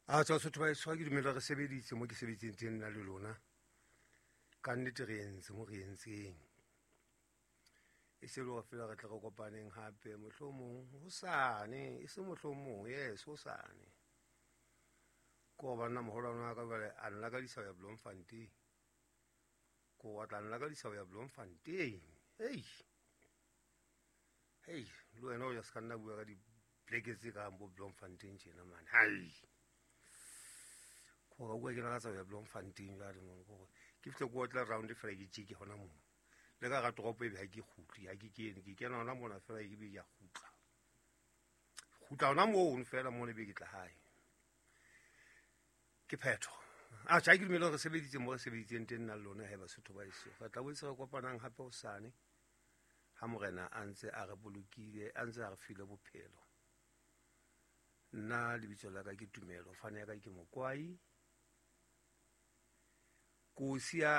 a tswa sotho ba iswa ke dumela re sebeditse mo ke sebetseng teng nna le lona ka nnete re entse mo re entseng e se lo fela re tla go kopaneng hape mohlomong hosane e se mohlomong yes hosane ko bana moholwana ka bale a nna ka disawa ya Bloemfontein ko wa tla nna ka disawa ya Bloemfontein hey lo ena o ya ska nna bua ka di pleke tse ka mo Bloemfontein tjena man hai ko ga ke la tsa ya Bloemfontein ba re mo go ke fihle go tla round fela ke tshiki hona mo le ka ga toropo e be ha ke khutli ha ke kena hona mona fela e be ya khutla hona mo o fela mo le be ke tla hae ke phetho a tja ke dumela re sebeditse mo re sebeditseng teng nna lona ha ba setho ba iso ga tla botsa go kopanang hape o sane ha morena a ntse a re bolokile a ntse a re file bophelo nna lebitso la ka ke Tumelo fane ya ka ke Mokwai Kosi